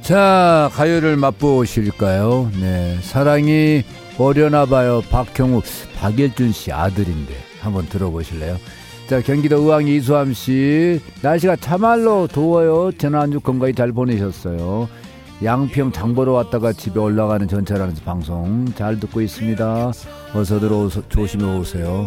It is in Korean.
자, 가요를 맛보실까요? 네, 사랑이 어려나봐요. 박형욱, 박예준 씨 아들인데 한번 들어보실래요? 자, 경기도 의왕 이수함 씨, 날씨가 참말로 더워요. 지난주 건강히 잘 보내셨어요. 양평 장보러 왔다가 집에 올라가는 전철 안에서 방송 잘 듣고 있습니다. 어서 들어오서 조심해 오세요.